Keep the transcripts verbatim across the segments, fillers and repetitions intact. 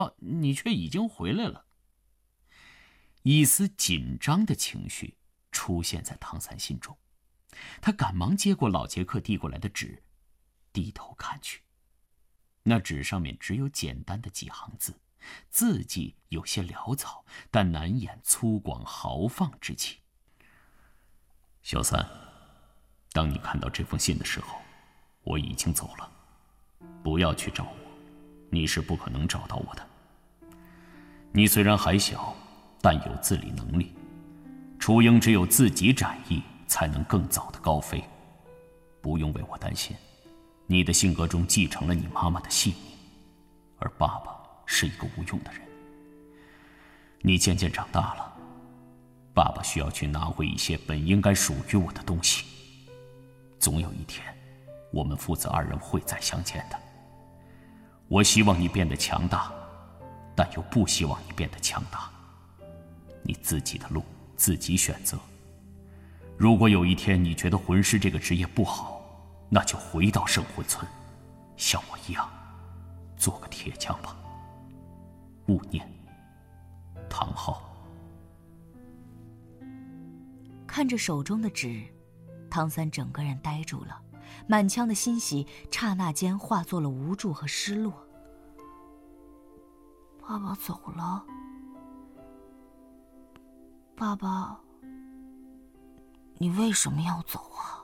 你却已经回来了。一丝紧张的情绪出现在唐三心中，他赶忙接过老杰克递过来的纸，低头看去。那纸上面只有简单的几行字，字迹有些潦草，但难掩粗犷豪放之气。小三，当你看到这封信的时候，我已经走了，不要去找我，你是不可能找到我的。你虽然还小，但有自理能力，雏鹰只有自己展翼，才能更早的高飞。不用为我担心，你的性格中继承了你妈妈的细腻，而爸爸是一个无用的人。你渐渐长大了，爸爸需要去拿回一些本应该属于我的东西。总有一天，我们父子二人会再相见的。我希望你变得强大，但又不希望你变得强大。你自己的路自己选择。如果有一天你觉得魂师这个职业不好，那就回到圣魂村，像我一样，做个铁匠吧。勿念，唐昊。 看着手中的纸，唐三整个人呆住了，满腔的欣喜刹那间化作了无助和失落。爸爸走了。爸爸，你为什么要走啊？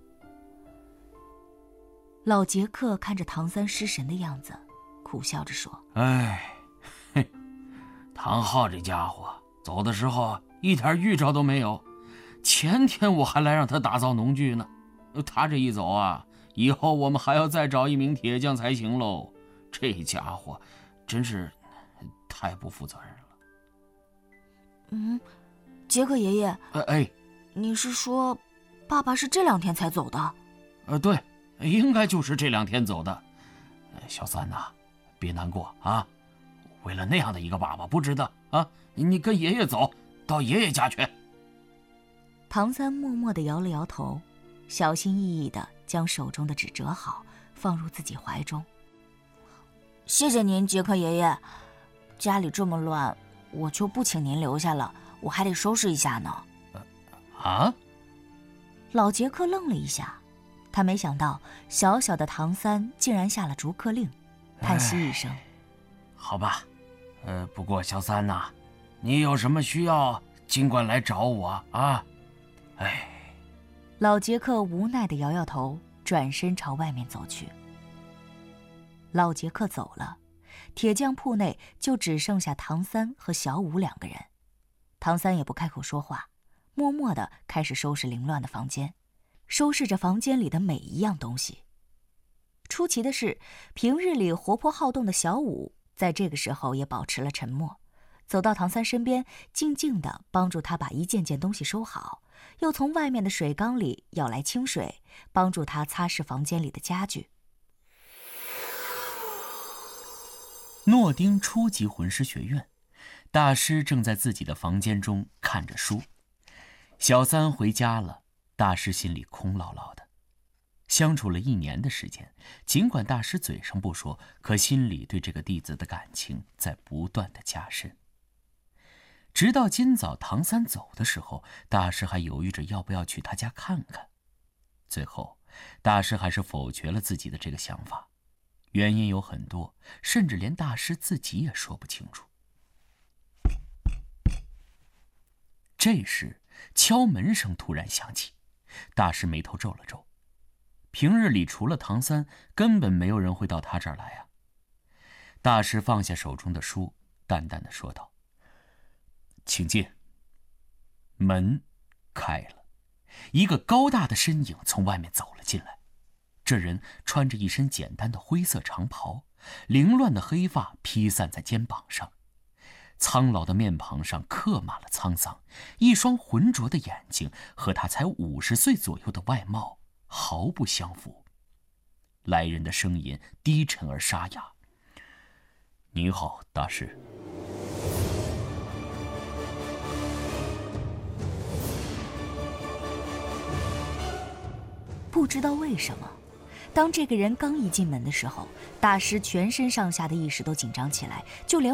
老杰克看着唐三失神的样子，苦笑着说： 哎，嘿，唐昊这家伙走的时候一点预兆都没有，前天我还来让他打造农具呢，他这一走啊，以后我们还要再找一名铁匠才行喽。这家伙真是太不负责任了。 嗯，杰克爷爷， 呃，哎， 你是说爸爸是这两天才走的？ 呃，对，应该就是这两天走的。小三呐，别难过啊，为了那样的一个爸爸不值得啊，你跟爷爷走到爷爷家去。 唐三默默地摇了摇头，小心翼翼地将手中的纸折好，放入自己怀中。谢谢您，杰克爷爷。家里这么乱，我就不请您留下了，我还得收拾一下呢。 啊？ 老杰克愣了一下，他没想到小小的唐三竟然下了逐客令，叹息一声： 好吧，呃，不过小三呐，你有什么需要尽管来找我啊。哎， 老杰克无奈地摇摇头，转身朝外面走去。老杰克走了，铁匠铺内就只剩下唐三和小五两个人。唐三也不开口说话，默默地开始收拾凌乱的房间，收拾着房间里的每一样东西。出奇的是，平日里活泼好动的小五在这个时候也保持了沉默，走到唐三身边，静静地帮助他把一件件东西收好，又从外面的水缸里舀来清水，帮助他擦拭房间里的家具。 诺丁初级魂师学院，大师正在自己的房间中看着书。小三回家了，大师心里空落落的。相处了一年的时间，尽管大师嘴上不说，可心里对这个弟子的感情在不断的加深。直到今早唐三走的时候，大师还犹豫着要不要去他家看看。最后，大师还是否决了自己的这个想法。原因有很多，甚至连大师自己也说不清楚。这时，敲门声突然响起，大师眉头皱了皱。平日里除了唐三，根本没有人会到他这儿来啊。大师放下手中的书，淡淡的说道：请进。门开了，一个高大的身影从外面走了进来。这人穿着一身简单的灰色长袍，凌乱的黑发披散在肩膀上，苍老的面庞上刻满了沧桑，一双浑浊的眼睛和他才五十岁左右的外貌毫不相符。来人的声音低沉而沙哑：你好，大师。 不知道为什么，当这个人刚一进门的时候，大师全身上下的意识都紧张起来，就连